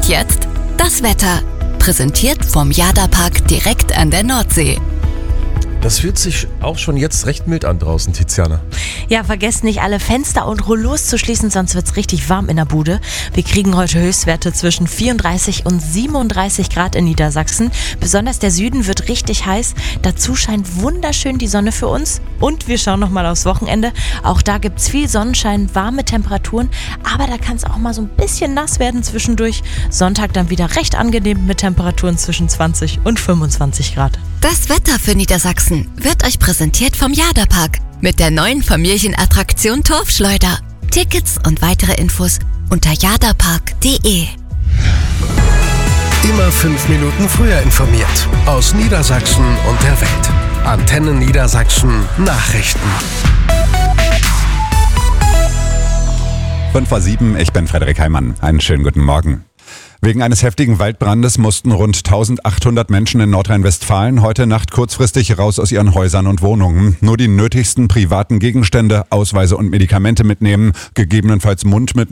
Und jetzt das Wetter. Präsentiert vom Jada-Park direkt an der Nordsee. Das fühlt sich auch schon jetzt recht mild an draußen, Tiziana. Ja, vergesst nicht, alle Fenster und Rollos zu schließen, sonst wird's richtig warm in der Bude. Wir kriegen heute Höchstwerte zwischen 34 und 37 Grad in Niedersachsen. Besonders der Süden wird richtig heiß. Dazu scheint wunderschön die Sonne für uns. Und wir schauen nochmal aufs Wochenende. Auch da gibt's viel Sonnenschein, warme Temperaturen. Aber da kann es auch mal so ein bisschen nass werden zwischendurch. Sonntag dann wieder recht angenehm mit Temperaturen zwischen 20 und 25 Grad. Das Wetter für Niedersachsen wird euch präsentiert vom Jada-Park mit der neuen Familienattraktion Torfschleuder. Tickets und weitere Infos unter jadapark.de. Immer 5 Minuten früher informiert. Aus Niedersachsen und der Welt. Antennen Niedersachsen Nachrichten. 5:07, ich bin Frederik Heimann. Einen schönen guten Morgen. Wegen eines heftigen Waldbrandes mussten rund 1800 Menschen in Nordrhein-Westfalen heute Nacht kurzfristig raus aus ihren Häusern und Wohnungen. Nur die nötigsten privaten Gegenstände, Ausweise und Medikamente mitnehmen, gegebenenfalls Mund und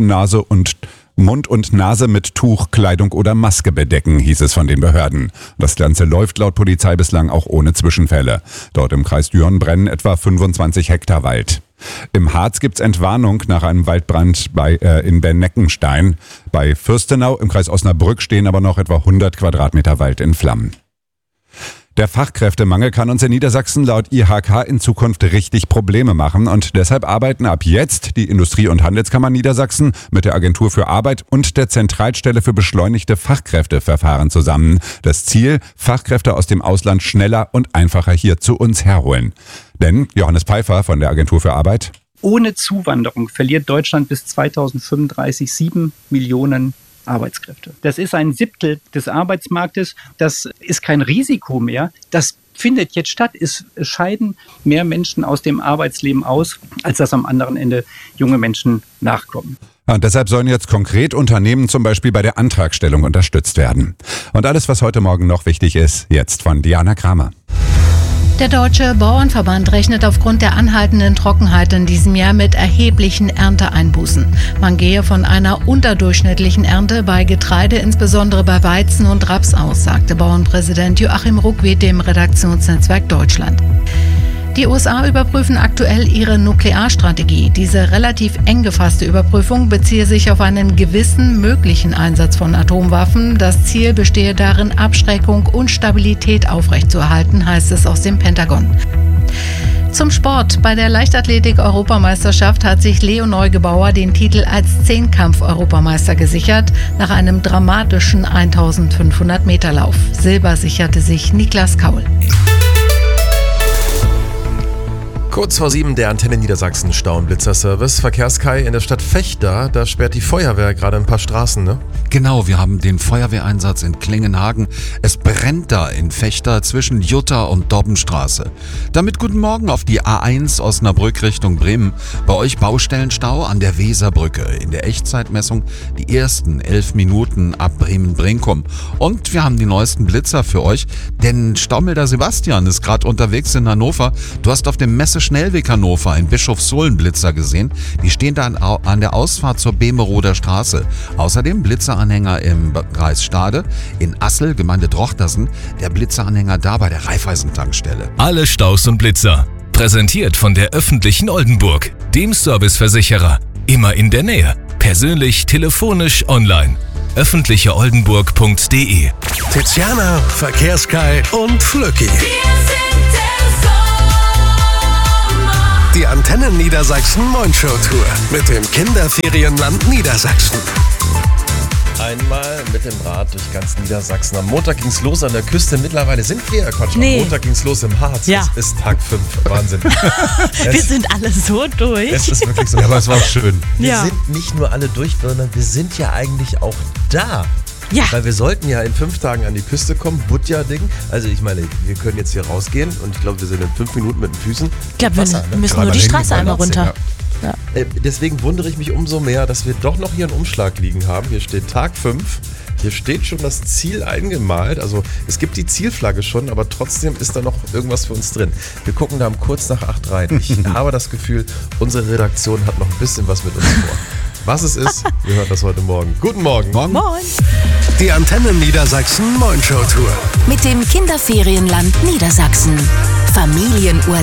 Nase mit Tuch, Kleidung oder Maske bedecken, hieß es von den Behörden. Das Ganze läuft laut Polizei bislang auch ohne Zwischenfälle. Dort im Kreis Düren brennen etwa 25 Hektar Wald. Im Harz gibt's Entwarnung nach einem Waldbrand in Berneckenstein. Bei Fürstenau im Kreis Osnabrück stehen aber noch etwa 100 Quadratmeter Wald in Flammen. Der Fachkräftemangel kann uns in Niedersachsen laut IHK in Zukunft richtig Probleme machen und deshalb arbeiten ab jetzt die Industrie- und Handelskammer Niedersachsen mit der Agentur für Arbeit und der Zentralstelle für beschleunigte Fachkräfteverfahren zusammen. Das Ziel, Fachkräfte aus dem Ausland schneller und einfacher hier zu uns herholen. Denn Johannes Pfeiffer von der Agentur für Arbeit: Ohne Zuwanderung verliert Deutschland bis 2035 7 Millionen Arbeitskräfte. Das ist ein Siebtel des Arbeitsmarktes. Das ist kein Risiko mehr. Das findet jetzt statt. Es scheiden mehr Menschen aus dem Arbeitsleben aus, als dass am anderen Ende junge Menschen nachkommen. Und deshalb sollen jetzt konkret Unternehmen zum Beispiel bei der Antragstellung unterstützt werden. Und alles, was heute Morgen noch wichtig ist, jetzt von Diana Kramer. Der Deutsche Bauernverband rechnet aufgrund der anhaltenden Trockenheit in diesem Jahr mit erheblichen Ernteeinbußen. Man gehe von einer unterdurchschnittlichen Ernte bei Getreide, insbesondere bei Weizen und Raps aus, sagte Bauernpräsident Joachim Ruckwied dem Redaktionsnetzwerk Deutschland. Die USA überprüfen aktuell ihre Nuklearstrategie. Diese relativ eng gefasste Überprüfung beziehe sich auf einen gewissen möglichen Einsatz von Atomwaffen. Das Ziel bestehe darin, Abschreckung und Stabilität aufrechtzuerhalten, heißt es aus dem Pentagon. Zum Sport. Bei der Leichtathletik-Europameisterschaft hat sich Leo Neugebauer den Titel als Zehnkampf-Europameister gesichert, nach einem dramatischen 1500-Meter-Lauf. Silber sicherte sich Niklas Kaul. Kurz vor 7 der Antenne Niedersachsen Stau- und Blitzerservice. Verkehrskai in der Stadt Vechta, da sperrt die Feuerwehr gerade ein paar Straßen, ne? Genau, wir haben den Feuerwehreinsatz in Klingenhagen. Es brennt da in Vechta zwischen Jutta und Dobbenstraße. Damit guten Morgen auf die A1 Osnabrück Richtung Bremen. Bei euch Baustellenstau an der Weserbrücke. In der Echtzeitmessung die ersten 11 Minuten ab Bremen-Brinkum. Und wir haben die neuesten Blitzer für euch, denn Staumelder Sebastian ist gerade unterwegs in Hannover. Du hast auf dem Messe-Schnellweg Hannover in Bischofsholen Blitzer gesehen. Die stehen da an der Ausfahrt zur Bemeroder Straße. Außerdem Blitzeranhänger im Kreis Stade, in Assel, Gemeinde Drochtersen, der Blitzeranhänger da bei der Raiffeisen-Tankstelle. Alle Staus und Blitzer. Präsentiert von der öffentlichen Oldenburg, dem Serviceversicherer. Immer in der Nähe. Persönlich, telefonisch, online. öffentlicheoldenburg.de. Tiziana, Verkehrskai und Flücki. Die Antennen Niedersachsen Moin-Show-Tour mit dem Kinderferienland Niedersachsen. Einmal mit dem Rad durch ganz Niedersachsen. Am Montag ging's los an der Küste. Mittlerweile sind wir, Am Montag ging's los im Harz. Ja. Es ist Tag 5. Wahnsinn. Wir sind alle so durch. Es ist wirklich so. Ja, aber es war schön. Wir sind nicht nur alle durch, sondern wir sind ja eigentlich auch da. Ja. Weil wir sollten ja in 5 Tagen an die Küste kommen, Budja-Ding. Also ich meine, wir können jetzt hier rausgehen und ich glaube, wir sind in 5 Minuten mit den Füßen. Ich glaube, wir müssen nur die Straße einmal runter. Ja. Deswegen wundere ich mich umso mehr, dass wir doch noch hier einen Umschlag liegen haben. Hier steht Tag 5. Hier steht schon das Ziel eingemalt. Also es gibt die Zielflagge schon, aber trotzdem ist da noch irgendwas für uns drin. Wir gucken da kurz nach 8 rein. Ich habe das Gefühl, unsere Redaktion hat noch ein bisschen was mit uns vor. Was es ist, wir hören das heute Morgen. Guten Morgen. Moin. Die Antenne Niedersachsen Moin Show Tour. Mit dem Kinderferienland Niedersachsen. Familienurlaub.